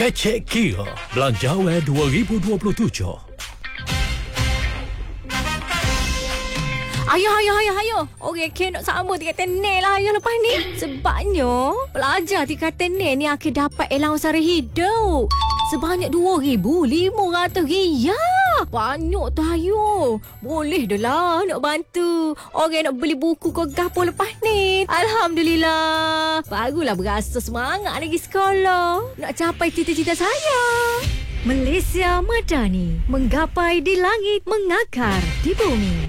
Kecek Kira Belanjawan 2027. Ayo. Orang nak sambung tingkat tenel lah ayah lepas ni. Sebabnya pelajar tingkat tenel ni akan dapat allowance sara hidup sebanyak RM2,500. Banyak tu ayo. Boleh dah lah nak bantu orang nak beli buku ke gapo lepas ni. Alhamdulillah. Barulah berasa semangat lagi sekolah. Nak capai cita-cita saya. Malaysia Madani, menggapai di langit, mengakar di bumi.